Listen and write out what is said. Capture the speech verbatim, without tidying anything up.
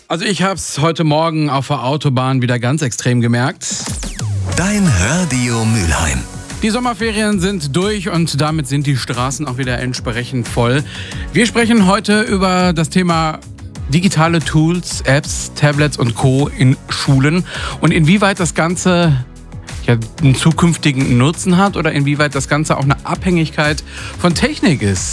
Also ich habe es heute Morgen auf der Autobahn wieder ganz extrem gemerkt. Dein Radio Mülheim. Die Sommerferien sind durch und damit sind die Straßen auch wieder entsprechend voll. Wir sprechen heute über das Thema digitale Tools, Apps, Tablets und Co. in Schulen und inwieweit das Ganze ja, einen zukünftigen Nutzen hat oder inwieweit das Ganze auch eine Abhängigkeit von Technik ist.